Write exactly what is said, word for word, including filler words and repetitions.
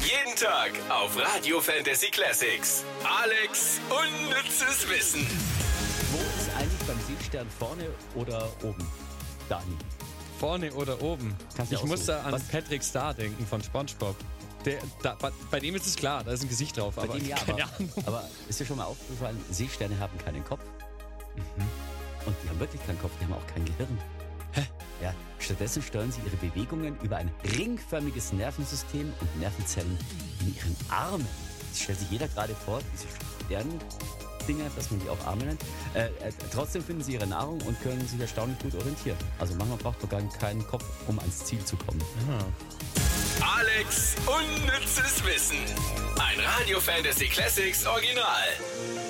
Jeden Tag auf Radio Fantasy Classics. Alex unnützes Wissen. Wo ist eigentlich beim Seestern vorne oder oben? Dani. Vorne oder oben? Kannst du Ich auch muss so. da an Was? Patrick Star denken von SpongeBob. Der, da, bei, bei dem ist es klar, da ist ein Gesicht drauf. Bei Aber, dem ja, keine aber, Ahnung. aber ist dir schon mal aufgefallen, Seesterne haben keinen Kopf. Und die haben wirklich keinen Kopf, die haben auch kein Gehirn. Hä? Ja, stattdessen steuern sie ihre Bewegungen über ein ringförmiges Nervensystem und Nervenzellen in ihren Armen. Das stellt sich jeder gerade vor, diese Sterndinger, dass man die auch Arme nennt. Äh, äh, trotzdem finden sie ihre Nahrung und können sich erstaunlich gut orientieren. Also manchmal braucht man gar keinen Kopf, um ans Ziel zu kommen. Alex unnützes Wissen. Ein Radio Fantasy Classics Original.